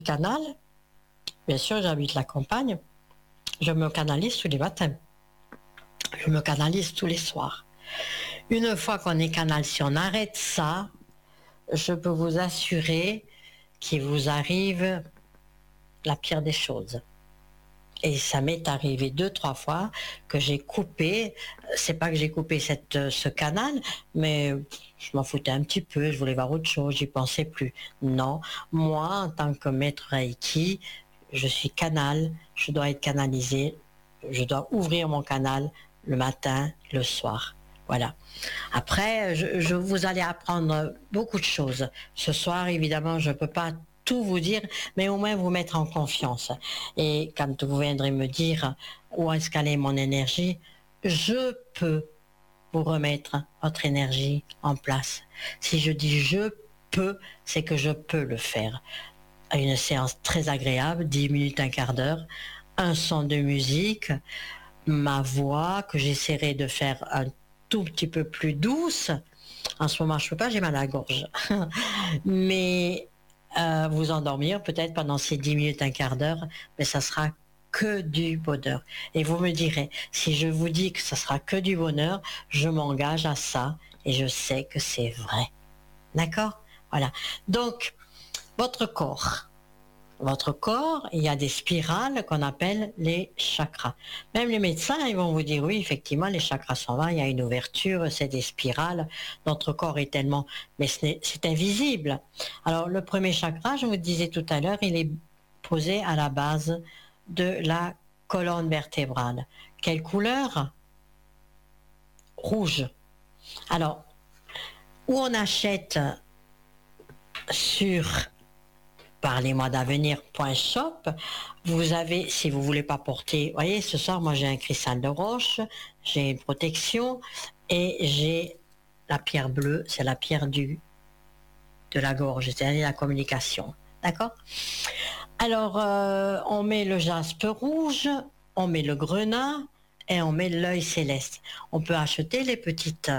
canal, bien sûr, j'habite la campagne, je me canalise tous les matins. Je me canalise tous les soirs. Une fois qu'on est canal, si on arrête ça, je peux vous assurer qu'il vous arrive la pire des choses. Et ça m'est arrivé 2-3 fois que j'ai coupé, c'est pas que j'ai coupé ce canal, mais je m'en foutais un petit peu, je voulais voir autre chose, j'y pensais plus. Non, moi, en tant que maître Reiki, je suis canal, je dois être canalisé, je dois ouvrir mon canal le matin, le soir. Voilà. Après, vous allez apprendre beaucoup de choses. Ce soir, évidemment, je ne peux pas tout vous dire, mais au moins vous mettre en confiance. Et quand vous viendrez me dire où est-ce qu'elle est mon énergie, je peux vous remettre votre énergie en place. Si je dis je peux, c'est que je peux le faire. Une séance très agréable, 10 minutes, un quart d'heure, un son de musique, ma voix que j'essaierai de faire un tout petit peu plus douce. En ce moment, je ne peux pas, j'ai mal à la gorge. Mais vous endormir peut-être pendant ces 10 minutes, un quart d'heure, mais ça sera que du bonheur. Et vous me direz, si je vous dis que ça sera que du bonheur, je m'engage à ça et je sais que c'est vrai. D'accord? Voilà. Donc, votre corps. Votre corps, il y a des spirales qu'on appelle les chakras. Même les médecins, ils vont vous dire, oui, effectivement, les chakras sont là, il y a une ouverture, c'est des spirales. Notre corps est tellement... Mais c'est invisible. Alors, le premier chakra, je vous disais tout à l'heure, il est posé à la base de la colonne vertébrale. Quelle couleur? Rouge. Alors, où on achète sur parlez-moi d'avenir.shop, vous avez, si vous voulez pas porter, vous voyez, ce soir, moi j'ai un cristal de roche, j'ai une protection et j'ai la pierre bleue, c'est la pierre de la gorge, c'est-à-dire la communication. D'accord? Alors, on met le jaspe rouge, on met le grenat et on met l'œil céleste. On peut acheter les petites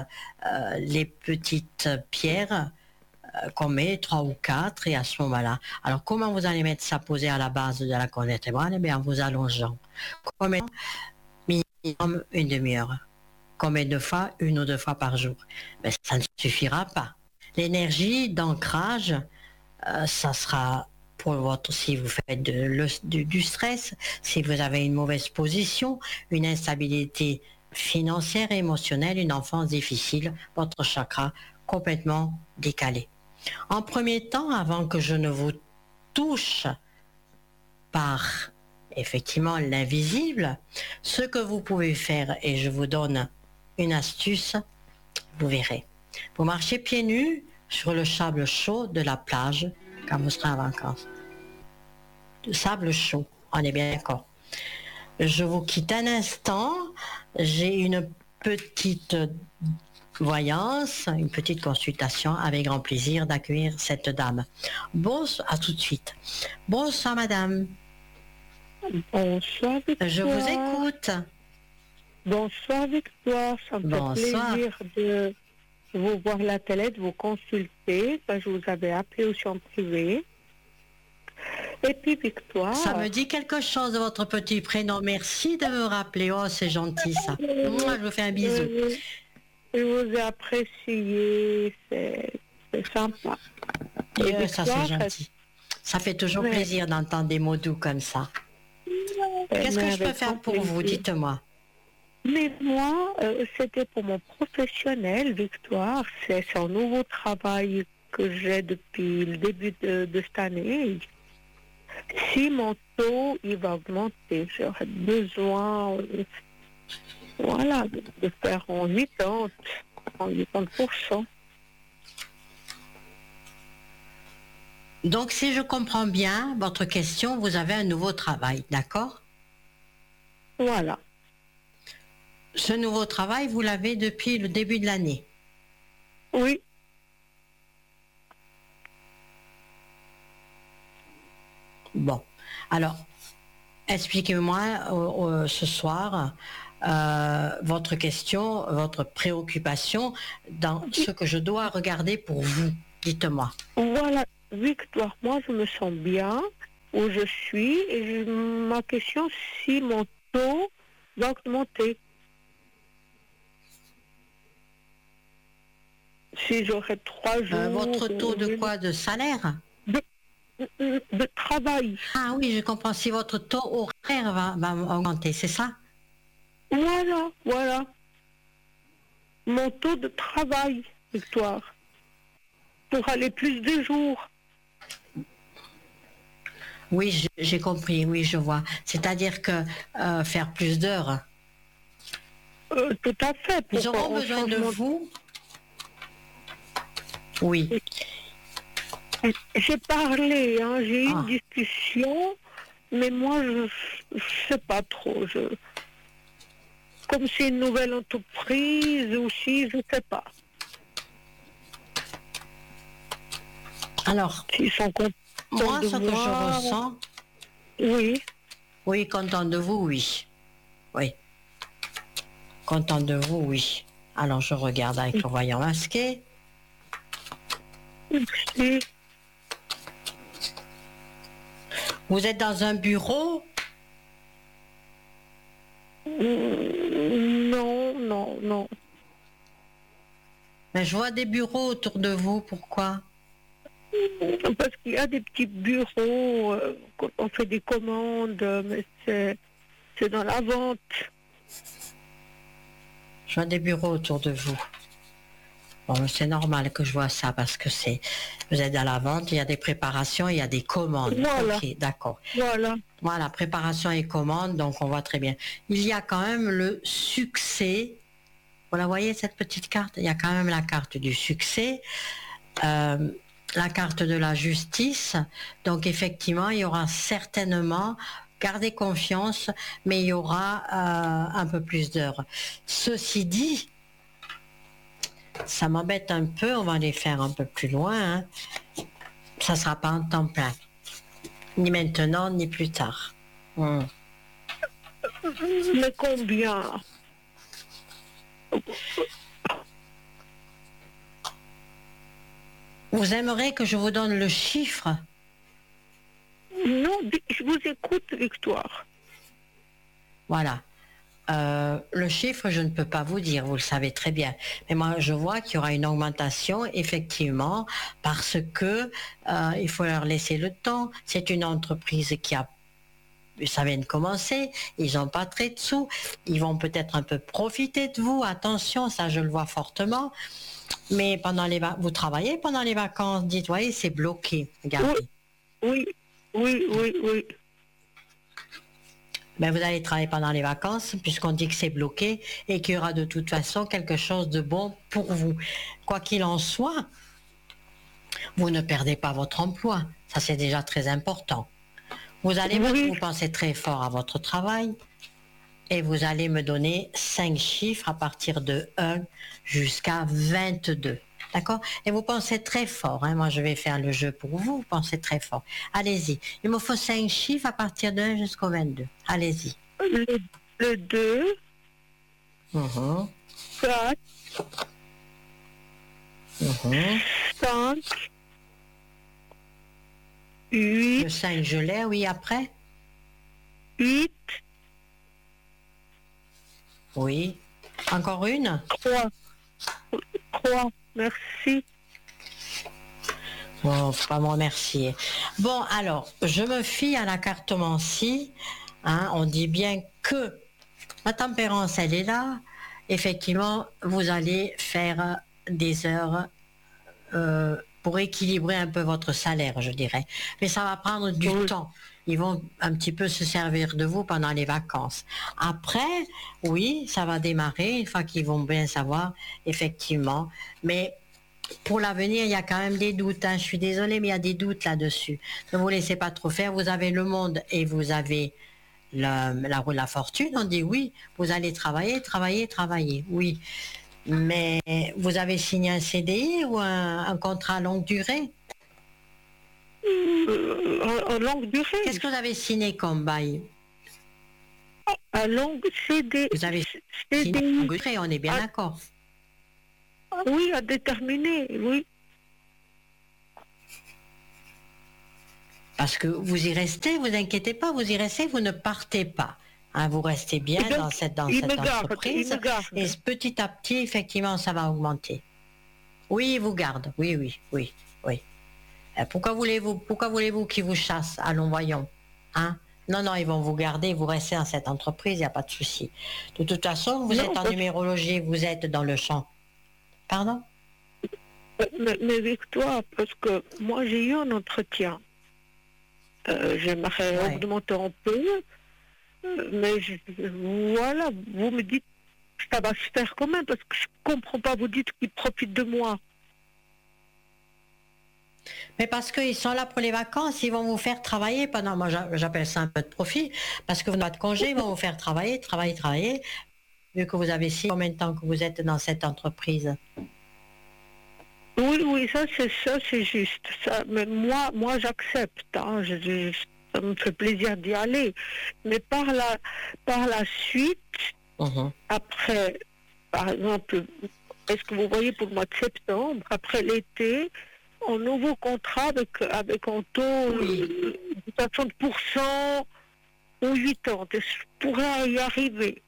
pierres qu'on met 3 ou 4 et à ce moment-là. Alors comment vous allez mettre ça posé à la base de la colonne vertébrale? Eh bien en vous allongeant. Combien? Minimum une demi-heure. Combien de fois? 1 ou 2 fois par jour. Mais ça ne suffira pas. L'énergie d'ancrage, ça sera pour votre, si vous faites du stress, si vous avez une mauvaise position, une instabilité financière et émotionnelle, une enfance difficile, votre chakra complètement décalé. En premier temps, avant que je ne vous touche par effectivement l'invisible, ce que vous pouvez faire, et je vous donne une astuce, vous verrez. Vous marchez pieds nus sur le sable chaud de la plage quand vous serez en vacances. Le sable chaud, on est bien d'accord. Je vous quitte un instant, j'ai une petite voyance, une petite consultation, avec grand plaisir d'accueillir cette dame. Bonsoir, à tout de suite. Bonsoir madame. Bonsoir Victoire. Je vous écoute. Bonsoir Victoire, ça me fait plaisir de vous voir la télé, de vous consulter. Je vous avais appelé aussi en privé. Et puis Victoire... Ça me dit quelque chose de votre petit prénom. Merci de me rappeler. Oh, c'est gentil ça. Moi, je vous fais un bisou. Je vous ai apprécié, c'est sympa. Et Victoire, ça c'est gentil. Ça fait toujours plaisir d'entendre des mots doux comme ça. Qu'est-ce que je peux faire pour vous? Dites-moi. Mais moi, c'était pour mon professionnel, Victoire. C'est un nouveau travail que j'ai depuis le début de cette année. Si mon taux, il va augmenter, j'aurais besoin voilà, de faire en 80%. Donc, si je comprends bien votre question, vous avez un nouveau travail, d'accord? Voilà. Ce nouveau travail, vous l'avez depuis le début de l'année? Oui. Bon. Alors, expliquez-moi ce soir votre question, votre préoccupation dans ce que je dois regarder pour vous. Dites-moi. Voilà, Victoire, moi je me sens bien, où je suis et ma question si mon taux va augmenter. Si j'aurai 3 jours. Votre taux de quoi? De salaire? De travail. Ah oui, je comprends. Si votre taux horaire va augmenter, c'est ça? Voilà. Mon taux de travail, Victoire. Pour aller plus de jours. Oui, j'ai compris, oui, je vois. C'est-à-dire que faire plus d'heures. Tout à fait. Ils auront besoin de vous. Oui. J'ai parlé, hein, j'ai eu une discussion, mais moi, je ne sais pas trop. Comme c'est une nouvelle entreprise aussi, je ne sais pas. Alors, ils sont contents moi, de ce que je ressens... Oui. Oui, content de vous, oui. Oui. Content de vous, oui. Alors, je regarde avec le voyant masqué. Merci. Vous êtes dans un bureau? Non. Mais je vois des bureaux autour de vous, pourquoi? Parce qu'il y a des petits bureaux, on fait des commandes, mais c'est dans la vente. Je vois des bureaux autour de vous. Bon, c'est normal que je vois ça parce que vous êtes à la vente, il y a des préparations, il y a des commandes. Voilà. Ok, d'accord. Voilà, préparation et commande, donc on voit très bien. Il y a quand même le succès. Vous la voyez, cette petite carte? Il y a quand même la carte du succès, la carte de la justice. Donc effectivement, il y aura certainement, gardez confiance, mais il y aura un peu plus d'heures. Ceci dit, ça m'embête un peu, on va les faire un peu plus loin. Hein. Ça ne sera pas en temps plein. Ni maintenant, ni plus tard. Mais combien? Vous aimeriez que je vous donne le chiffre? Non, je vous écoute, Victoire. Voilà. Le chiffre, je ne peux pas vous dire, vous le savez très bien. Mais moi, je vois qu'il y aura une augmentation, effectivement, parce que il faut leur laisser le temps. C'est une entreprise qui a, ça vient de commencer, ils n'ont pas très de sous, ils vont peut-être un peu profiter de vous. Attention, ça, je le vois fortement. Mais pendant vous travaillez pendant les vacances, dites, voyez, c'est bloqué. Regardez. Oui. Ben, vous allez travailler pendant les vacances, puisqu'on dit que c'est bloqué et qu'il y aura de toute façon quelque chose de bon pour vous. Quoi qu'il en soit, vous ne perdez pas votre emploi. Ça, c'est déjà très important. Vous allez vous pensez très fort à votre travail et vous allez me donner 5 chiffres à partir de 1 jusqu'à 22. D'accord? Et vous pensez très fort. Hein? Moi, je vais faire le jeu pour vous. Vous pensez très fort. Allez-y. Il me faut 5 chiffres à partir de 1 jusqu'au 22. Allez-y. Le 2. 4. 5. 8. Le 5, je l'ai, oui, après? 8. Oui. Encore une? 3. Merci. Bon, faut pas me remercier. Bon, alors, je me fie à la cartomancie. Hein, on dit bien que la tempérance, elle est là. Effectivement, vous allez faire des heures pour équilibrer un peu votre salaire, je dirais. Mais ça va prendre du temps. Ils vont un petit peu se servir de vous pendant les vacances. Après, oui, ça va démarrer une fois qu'ils vont bien savoir, effectivement. Mais pour l'avenir, il y a quand même des doutes. Hein. Je suis désolée, mais il y a des doutes là-dessus. Ne vous laissez pas trop faire. Vous avez le monde et vous avez la fortune. On dit oui, vous allez travailler. Oui. Mais vous avez signé un CDI ou un contrat à longue durée? À longue durée. Qu'est-ce que vous avez signé comme bail? À longue CDI. Vous avez signé à longue durée, on est bien d'accord. Oui, à déterminer, oui. Parce que vous y restez, vous inquiétez pas, vous y restez, vous ne partez pas. Hein, vous restez bien Donc, dans cette il me garde, entreprise. il me garde. Et petit à petit, effectivement, ça va augmenter. Oui, il vous garde. Oui, oui, oui, oui. Pourquoi voulez-vous qu'ils vous chassent? Allons, voyons. Hein? Non, non, ils vont vous garder, vous restez dans cette entreprise, il n'y a pas de souci. De toute façon, vous êtes en numérologie, vous êtes dans le champ. Pardon? Mais Victoire, parce que moi j'ai eu un entretien. J'aimerais augmenter un peu, mais voilà, vous me dites que ça va se faire quand même, parce que je ne comprends pas, vous dites qu'ils profitent de moi. Mais parce qu'ils sont là pour les vacances, ils vont vous faire travailler pendant, moi j'appelle ça un peu de profit, parce que vous n'avez pas de congé, ils vont vous faire travailler, vu que vous avez combien de temps que vous êtes dans cette entreprise? Oui, ça c'est juste. Ça, mais moi j'accepte. Hein, ça me fait plaisir d'y aller. Mais par la suite, après, par exemple, est-ce que vous voyez pour le mois de septembre, après l'été, un nouveau contrat avec un taux de 60% ou 80. Est-ce que je pourrais y arriver?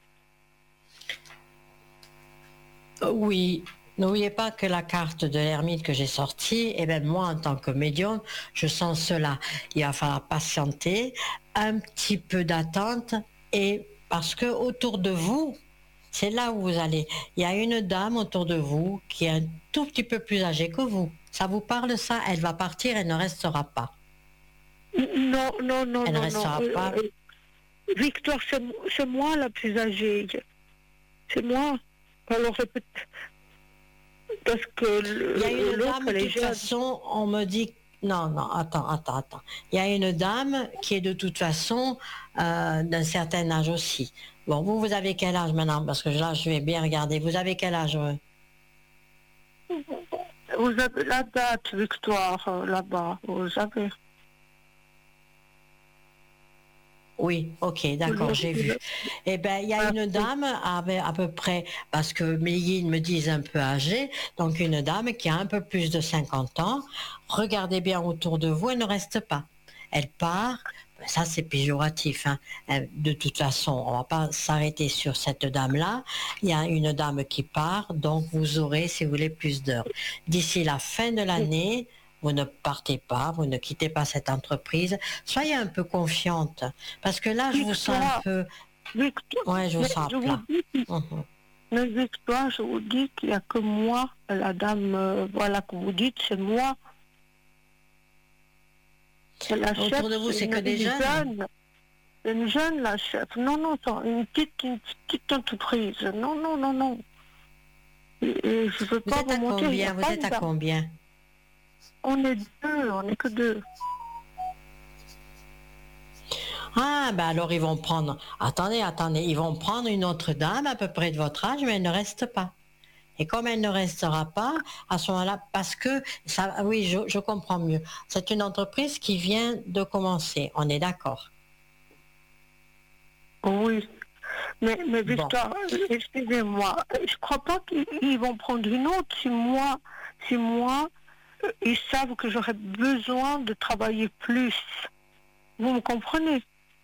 Oui. N'oubliez pas que la carte de l'ermite que j'ai sortie, et bien moi en tant que médium, je sens cela. Il va falloir patienter, un petit peu d'attente, et parce que autour de vous, c'est là où vous allez. Il y a une dame autour de vous qui est un tout petit peu plus âgée que vous. Ça vous parle ça? Elle va partir, elle ne restera pas. Non. Elle ne restera pas. Victoire, c'est moi la plus âgée. C'est moi. Alors peut-être parce que il y a une l'autre, dame, de toute façon, on me dit non, attends. Il y a une dame qui est de toute façon d'un certain âge aussi. Bon, vous avez quel âge maintenant? Parce que là, je vais bien regarder. Vous avez quel âge? Vous avez la date, Victoire, là-bas. Vous avez. Oui, ok, d'accord, j'ai vu. Eh bien, il y a une dame à peu près, parce que mes guides me disent un peu âgée, donc une dame qui a un peu plus de 50 ans. Regardez bien autour de vous, elle ne reste pas. Elle part, ça c'est péjoratif. Hein. De toute façon, on ne va pas s'arrêter sur cette dame-là. Il y a une dame qui part, donc vous aurez, si vous voulez, plus d'heures. D'ici la fin de l'année, vous ne partez pas, vous ne quittez pas cette entreprise. Soyez un peu confiante, parce que là, je vous sens un peu... Oui, je vous sens à plat. Mais Victoire, je vous dis qu'il n'y a que moi, la dame, voilà, que vous dites, c'est moi. La chef, autour de vous, c'est que des jeunes. Une jeune, la chef. Non, une petite entreprise. Non. Et je veux pas vous mentir. Vous êtes à combien? On est deux, on n'est que deux. Ah, ben alors ils vont prendre... Attendez, ils vont prendre une autre dame à peu près de votre âge, mais elle ne reste pas. Et comme elle ne restera pas, à ce moment-là, parce que, ça, oui, je comprends mieux. C'est une entreprise qui vient de commencer, on est d'accord? Oui. Mais Victoire, excusez-moi, je crois pas qu'ils vont prendre une autre si moi, ils savent que j'aurais besoin de travailler plus. Vous me comprenez?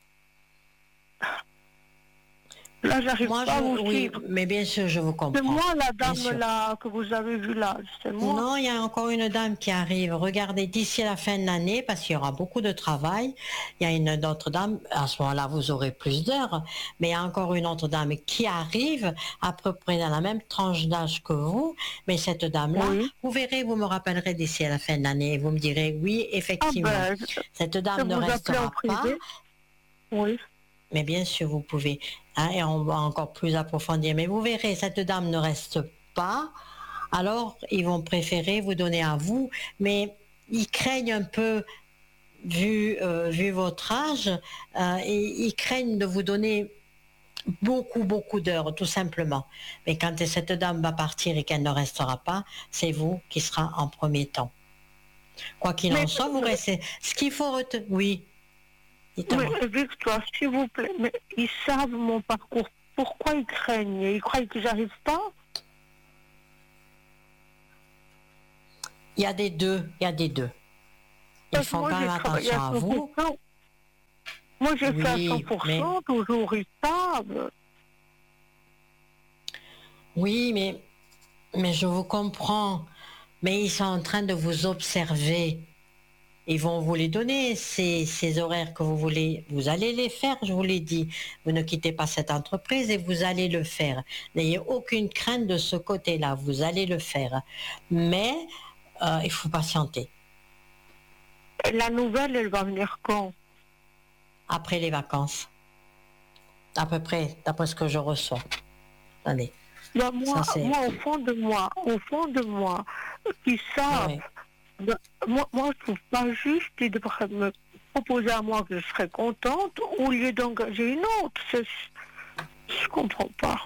Là, j'arrive pas à vous suivre. Mais bien sûr, je vous comprends. C'est moi la dame là que vous avez vue là, c'est moi. Non, il y a encore une dame qui arrive. Regardez, d'ici la fin de l'année, parce qu'il y aura beaucoup de travail, il y a une autre dame, à ce moment-là, vous aurez plus d'heures, mais il y a encore une autre dame qui arrive, à peu près dans la même tranche d'âge que vous, mais cette dame-là, vous verrez, vous me rappellerez d'ici à la fin de l'année, et vous me direz, oui, effectivement, cette dame ne restera pas. Oui. Mais bien sûr, vous pouvez, hein, et on va encore plus approfondir, mais vous verrez, cette dame ne reste pas, alors ils vont préférer vous donner à vous, mais ils craignent un peu, vu votre âge, et ils craignent de vous donner beaucoup d'heures, tout simplement. Mais quand cette dame va partir et qu'elle ne restera pas, c'est vous qui sera en premier temps. Quoi qu'il en soit, vous restez. Ce qu'il faut retenir, oui. Mais Victoire, s'il vous plaît, mais ils savent mon parcours. Pourquoi ils craignent? Ils croient que j'arrive pas? Il y a des deux. Ils font quand même attention à vous. Moi, j'ai fait à Oui, 100%, toujours ils savent. oui, mais je vous comprends. Mais ils sont en train de vous observer. Ils vont vous les donner, ces horaires que vous voulez. Vous allez les faire, je vous l'ai dit. Vous ne quittez pas cette entreprise et vous allez le faire. N'ayez aucune crainte de ce côté-là. Vous allez le faire. Mais il faut patienter. La nouvelle, elle va venir quand? Après les vacances. À peu près, d'après ce que je reçois. Attendez. Ben, moi, au fond de moi, qui savent, Oui. ben, moi, je trouve pas juste, ils devraient me proposer à moi que je serais contente au lieu d'engager une autre. Je comprends pas.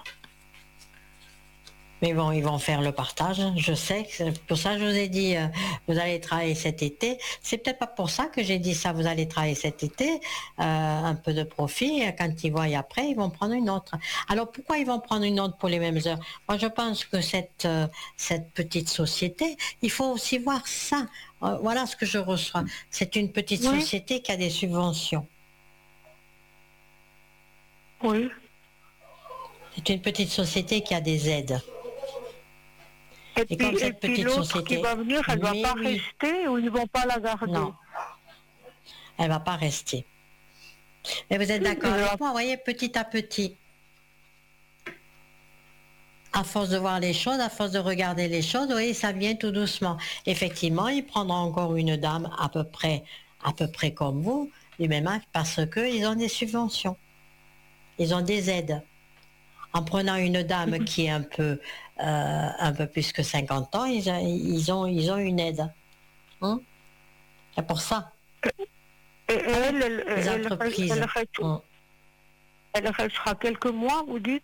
Mais bon, ils vont faire le partage. Je sais que c'est pour ça que je vous ai dit, vous allez travailler cet été. C'est peut-être pas pour ça que j'ai dit ça. Vous allez travailler cet été, un peu de profit. Et quand ils voient après, ils vont prendre une autre. Alors pourquoi ils vont prendre une autre pour les mêmes heures? Moi, je pense que cette petite société, il faut aussi voir ça. Voilà ce que je reçois. C'est une petite Oui. société qui a des subventions. Oui. C'est une petite société qui a des aides. Et comme puis, cette petite l'autre société. qui va venir, elle va Mais pas oui. rester ou ils vont pas la garder? Non, elle va pas rester. Mais vous êtes d'accord avec moi, vous voyez, petit à petit. À force de voir les choses, à force de regarder les choses, vous voyez, ça vient tout doucement. Effectivement, il prendra encore une dame à peu près comme vous, du même âge, parce qu'ils ont des subventions. Ils ont des aides. En prenant une dame qui est un peu plus que 50 ans, ils ont une aide. Hein? C'est pour ça. Et elle, Les entreprises. elle restera quelques mois, vous dites?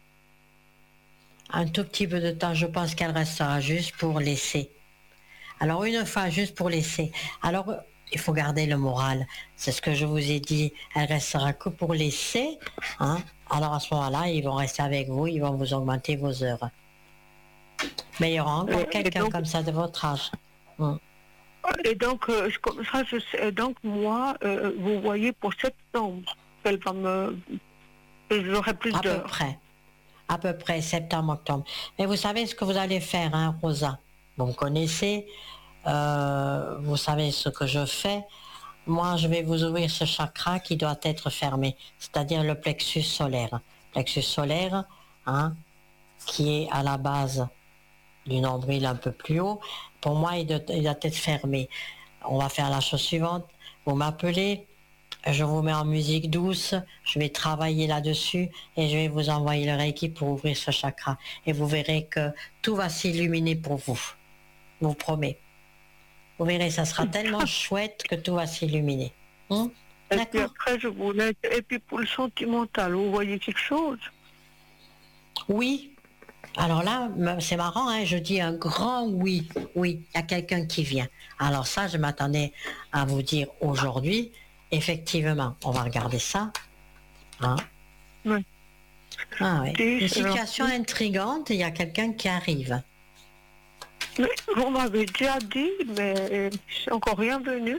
Un tout petit peu de temps, je pense qu'elle restera juste pour laisser. Alors une fois, juste pour laisser. Alors, il faut garder le moral. C'est ce que je vous ai dit. Elle restera que pour laisser. Hein? Alors à ce moment-là, ils vont rester avec vous, ils vont vous augmenter vos heures. Mais il y aura encore quelqu'un comme ça de votre âge. Et donc, comme ça, je sais. Donc, moi, vous voyez, pour septembre, elle va me... J'aurai plus d'heures. À peu près, septembre, octobre. Mais vous savez ce que vous allez faire, hein, Rosa? Vous me connaissez, vous savez ce que je fais. Moi, je vais vous ouvrir ce chakra qui doit être fermé, c'est-à-dire le plexus solaire. Plexus solaire, hein, qui est à la base du nombril un peu plus haut. Pour moi, il doit être fermé. On va faire la chose suivante. Vous m'appelez, je vous mets en musique douce, je vais travailler là-dessus et je vais vous envoyer le Reiki pour ouvrir ce chakra. Et vous verrez que tout va s'illuminer pour vous. Je vous promets. Vous verrez, ça sera tellement chouette que tout va s'illuminer. Et puis après, je voulais... Et puis pour le sentimental, vous voyez quelque chose? Oui. Alors là, c'est marrant, hein, je dis un grand oui. Oui, il y a quelqu'un qui vient. Alors ça, je m'attendais à vous dire aujourd'hui. Effectivement, on va regarder ça. Hein? Oui. Ah oui. Une situation intrigante, il y a quelqu'un qui arrive. Mais vous m'avez déjà dit, mais c'est encore rien venu.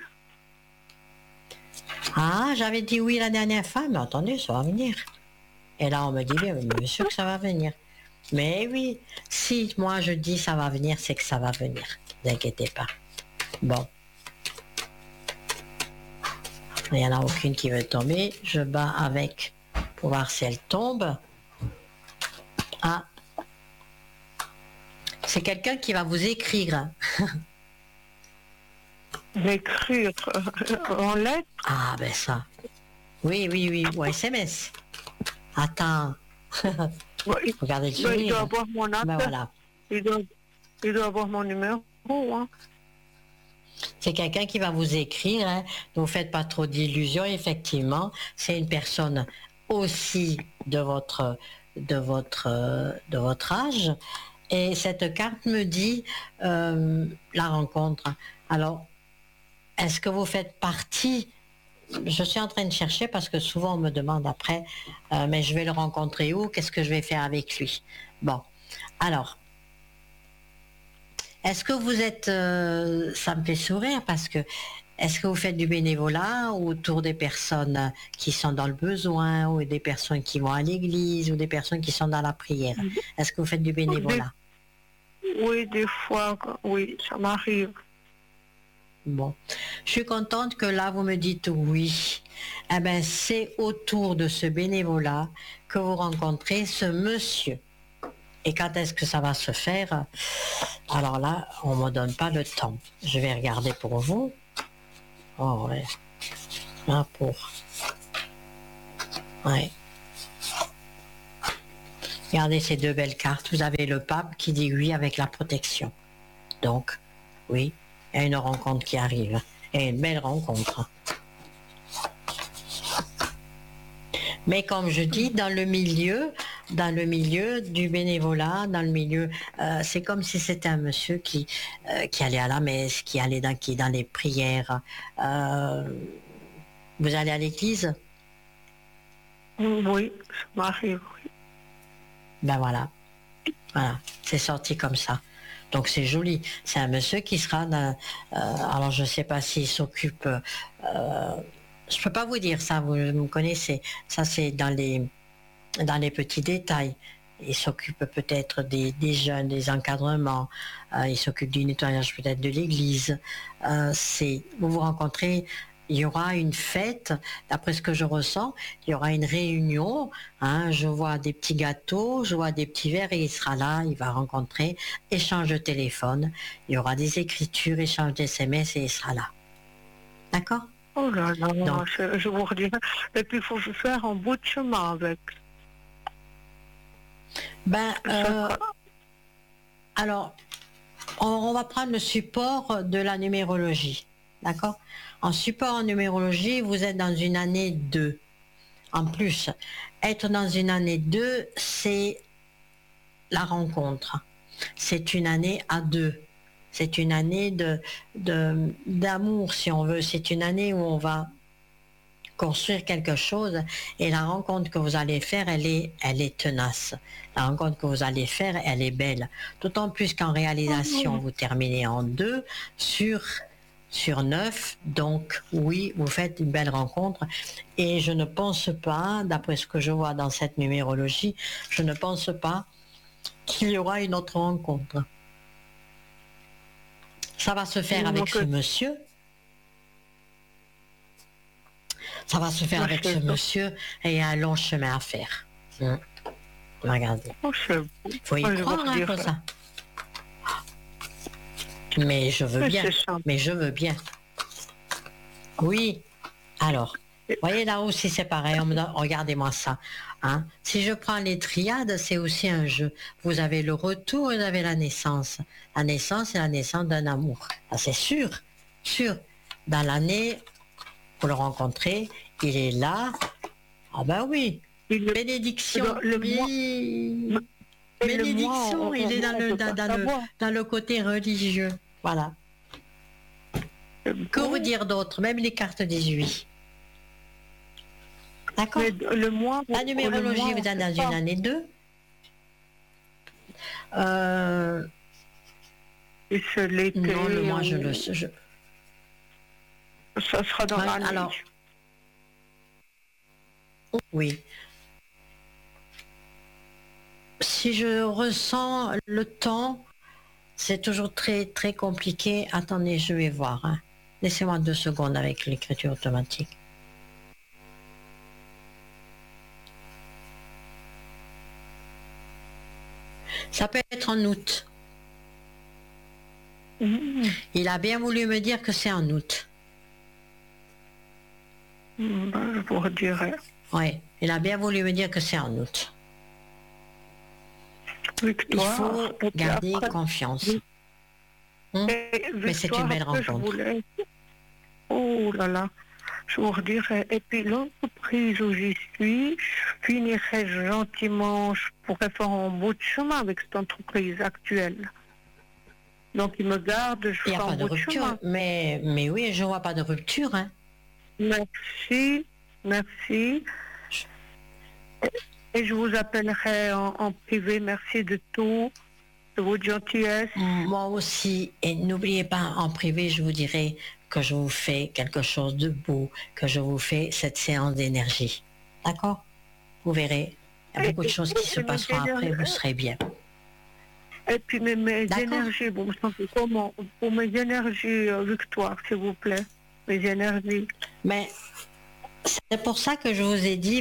Ah, j'avais dit oui la dernière fois, mais attendez, ça va venir. Et là, on me dit bien, bien sûr que ça va venir. Mais oui, si moi je dis ça va venir, c'est que ça va venir. Ne vous inquiétez pas. Bon. Il n'y en a aucune qui veut tomber. Je bats avec pour voir si elle tombe. Ah. C'est quelqu'un qui va vous écrire. M'écrire en lettres? Ah ben ça. Oui, ou SMS. Attends. Oui. Regardez le sourire. Il doit avoir mon appel. Ben voilà. Il doit avoir mon numéro. Hein. C'est quelqu'un qui va vous écrire. Hein. Ne vous faites pas trop d'illusions. Effectivement, c'est une personne aussi de votre âge. Et cette carte me dit la rencontre. Alors, est-ce que vous faites partie? Je suis en train de chercher parce que souvent on me demande après, mais je vais le rencontrer où? Qu'est-ce que je vais faire avec lui? Bon, alors, est-ce que vous êtes, ça me fait sourire parce que est-ce que vous faites du bénévolat autour des personnes qui sont dans le besoin, ou des personnes qui vont à l'église, ou des personnes qui sont dans la prière? Est-ce que vous faites du bénévolat? Oui, des fois, oui, ça m'arrive. Bon, je suis contente que là vous me dites oui. Eh bien, c'est autour de ce bénévolat que vous rencontrez ce monsieur. Et quand est-ce que ça va se faire? Alors là, on ne me donne pas le temps. Je vais regarder pour vous. Oh ouais. Là pour. Ouais. Regardez ces deux belles cartes. Vous avez le pape qui dit oui avec la protection. Donc, oui, il y a une rencontre qui arrive. Et une belle rencontre. Mais comme je dis, dans le milieu du bénévolat, dans le milieu, c'est comme si c'était un monsieur qui allait à la messe, qui allait dans les prières. Vous allez à l'église? Oui, ça m'arrive, oui. Ben voilà, c'est sorti comme ça. Donc c'est joli. C'est un monsieur qui sera dans. Alors je ne sais pas s'il s'occupe. Je ne peux pas vous dire ça, vous me connaissez. Ça, c'est dans les petits détails. Il s'occupe peut-être des jeunes, des encadrements. Il s'occupe du nettoyage peut-être de l'église. Vous vous rencontrez, il y aura une fête, d'après ce que je ressens, il y aura une réunion. Je vois des petits gâteaux, je vois des petits verres et il sera là, il va rencontrer, échange de téléphone. Il y aura des écritures, échange d'SMS et il sera là. D'accord? Oh là là, donc, je vous redirai. Et puis il faut faire un bout de chemin avec. Alors, on va prendre le support de la numérologie. D'accord? En support en numérologie, vous êtes dans une année 2. En plus, être dans une année 2, c'est la rencontre. C'est une année à 2. C'est une année d'amour, si on veut. C'est une année où on va construire quelque chose et la rencontre que vous allez faire, elle est tenace. La rencontre que vous allez faire, elle est belle. D'autant plus qu'en réalisation, vous terminez en 2 sur 9. Donc oui, vous faites une belle rencontre et je ne pense pas, d'après ce que je vois dans cette numérologie, je ne pense pas qu'il y aura une autre rencontre. Ça va se faire avec ce monsieur. Ça va se faire avec ce monsieur et il y a un long chemin à faire. Regardez. Il faut y croire comme ça. Mais je veux bien. Oui. Alors, voyez là aussi c'est pareil. Regardez-moi ça. Si je prends les triades, c'est aussi un jeu. Vous avez le retour et vous avez la naissance. La naissance, c'est la naissance d'un amour. C'est sûr. Dans l'année, vous le rencontrez, il est là. Ah ben oui. Bénédiction. Bénédiction, il est dans le côté religieux. Voilà. Que vous dire d'autre? Même les cartes 18. D'accord? La numérologie, vous êtes dans une année 2. Et c'est l'été. Non, moi je le sais. Ça sera dans l'année. Alors, oui. Si je ressens le temps, c'est toujours très très compliqué. Attendez, je vais voir. Laissez-moi 2 secondes avec l'écriture automatique. Ça peut être en août. Il a bien voulu me dire que c'est en août. Je vous redirai. Oui, il a bien voulu me dire que c'est en août. Victoire, il faut garder confiance. Mais c'est une belle rencontre. Oh là là, je vous redirai. Et puis l'entreprise où j'y suis, je finirai gentiment, je pourrais faire un bout de chemin avec cette entreprise actuelle. Donc il me garde, je fais un bout de chemin. Mais oui, je ne vois pas de rupture. Merci. Et je vous appellerai en privé. Merci de tout, de votre gentillesse. Moi aussi. Et n'oubliez pas, en privé, je vous dirai que je vous fais quelque chose de beau, que je vous fais cette séance d'énergie. D'accord? Vous verrez, il y a beaucoup de choses qui se passeront après, vous serez bien. Et puis mes D'accord. énergies, vous me sentez comment? Pour mes énergies, Victoire, s'il vous plaît. Mes énergies. Mais c'est pour ça que je vous ai dit,